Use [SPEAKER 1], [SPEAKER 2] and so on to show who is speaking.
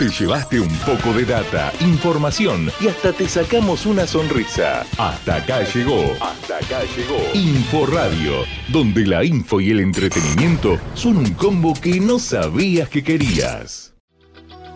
[SPEAKER 1] Te llevaste un poco de data, información y hasta te sacamos una sonrisa. Hasta acá llegó. Inforadio, donde la info y el entretenimiento son un combo que no sabías que querías.